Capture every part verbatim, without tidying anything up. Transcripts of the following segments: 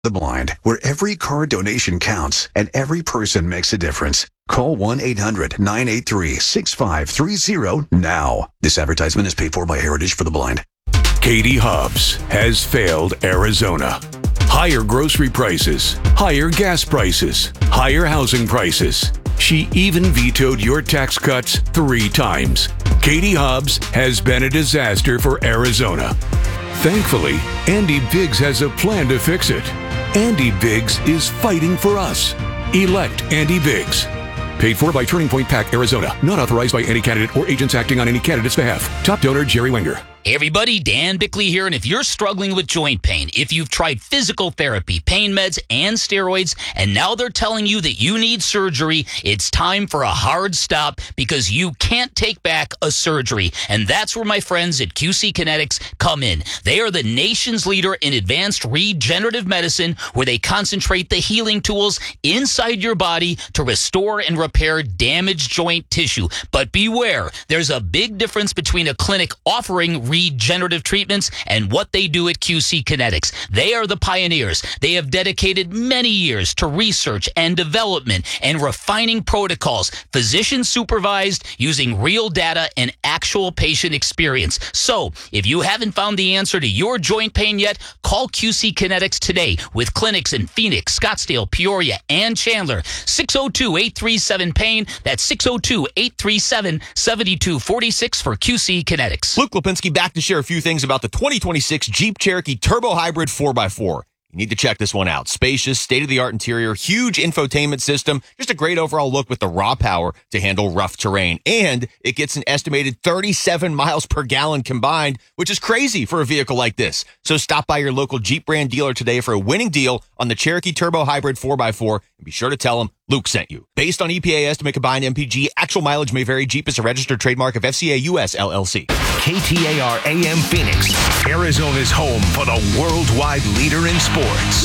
The Blind, where every car donation counts and every person makes a difference. Call one eight hundred nine eight three six five three zero now. This advertisement is paid for by Heritage for the Blind. Katie Hobbs has failed Arizona. Higher grocery prices, higher gas prices, higher housing prices. She even vetoed your tax cuts three times. Katie Hobbs has been a disaster for Arizona. Thankfully, Andy Biggs has a plan to fix it. Andy Biggs is fighting for us. Elect Andy Biggs. Paid for by Turning Point PAC, Arizona. Not authorized by any candidate or agents acting on any candidate's behalf. Top donor, Jerry Wenger. Hey everybody, Dan Bickley here, and if you're struggling with joint pain, if you've tried physical therapy, pain meds, and steroids, and now they're telling you that you need surgery, it's time for a hard stop because you can't take back a surgery. And that's where my friends at Q C Kinetics come in. They are the nation's leader in advanced regenerative medicine, where they concentrate the healing tools inside your body to restore and repair damaged joint tissue. But beware, there's a big difference between a clinic offering regenerative treatments and what they do at Q C Kinetics. They are the pioneers. They have dedicated many years to research and development and refining protocols, physician supervised, using real data and actual patient experience. So, if you haven't found the answer to your joint pain yet, call Q C Kinetics today with clinics in Phoenix, Scottsdale, Peoria, and Chandler. six oh two, eight three seven, pain. That's six oh two, eight three seven, seven two four six for Q C Kinetics. Luke Lipinski back to share a few things about the twenty twenty-six Jeep Cherokee Turbo Hybrid four by four. You need to check this one out. Spacious, state-of-the-art interior, huge infotainment system, just a great overall look with the raw power to handle rough terrain. And it gets an estimated thirty-seven miles per gallon combined, which is crazy for a vehicle like this. So stop by your local Jeep brand dealer today for a winning deal on the Cherokee Turbo Hybrid four by four. And be sure to tell them Luke sent you. Based on E P A estimate combined M P G, actual mileage may vary. Jeep is a registered trademark of F C A U S L L C. K T A R A M Phoenix, Arizona's home for the worldwide leader in sports,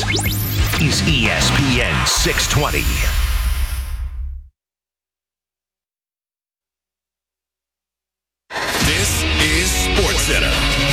is E S P N six twenty. This is SportsCenter.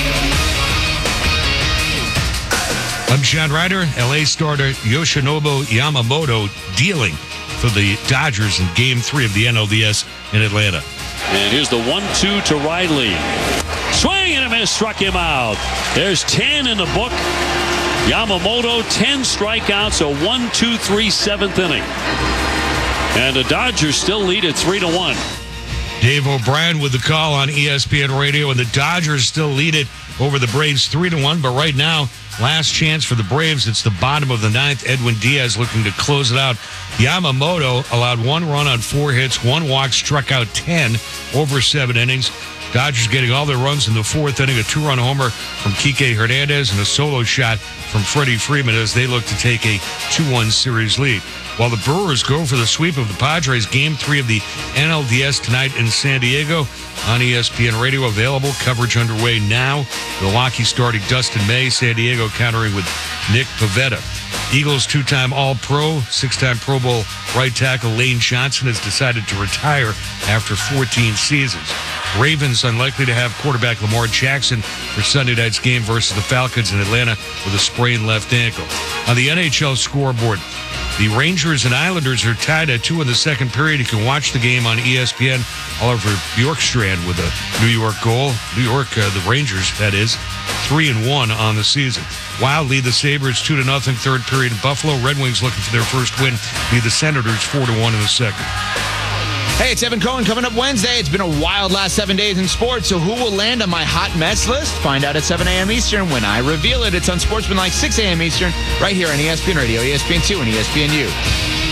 I'm Sean Ryder. L A starter Yoshinobu Yamamoto dealing for the Dodgers in Game three of the N L D S in Atlanta. And here's the one two to Riley. Swing and a miss, struck him out. There's ten in the book. Yamamoto, ten strikeouts, a one two three seventh inning. And the Dodgers still lead at three to one. Dave O'Brien with the call on E S P N Radio, and the Dodgers still lead it over the Braves three to one. But right now, last chance for the Braves. It's the bottom of the ninth. Edwin Diaz looking to close it out. Yamamoto allowed one run on four hits, one walk, struck out ten over seven innings. Dodgers getting all their runs in the fourth inning, a two-run homer from Kike Hernandez and a solo shot from Freddie Freeman as they look to take a two one series lead. While the Brewers go for the sweep of the Padres, Game three of the N L D S tonight in San Diego on E S P N Radio. Available. Coverage underway now. Milwaukee starting Dustin May. San Diego countering with Nick Pivetta. Eagles two-time All-Pro, six-time Pro Bowl right tackle Lane Johnson has decided to retire after fourteen seasons. Ravens unlikely to have quarterback Lamar Jackson for Sunday night's game versus the Falcons in Atlanta with a sprained left ankle. On the N H L scoreboard, the Rangers and Islanders are tied at two in the second period. You can watch the game on E S P N. Oliver Bjorkstrand with a New York goal. New York, uh, the Rangers, that is, three and one on the season. Wild lead the Sabres two to nothing third period in Buffalo. Red Wings looking for their first win. Lead the Senators four to one in the second. Hey, it's Evan Cohen coming up Wednesday. It's been a wild last seven days in sports, so who will land on my hot mess list? Find out at seven a.m. Eastern when I reveal it. It's on Sportsmanlike six a.m. Eastern, right here on E S P N Radio, E S P N two, and E S P N U.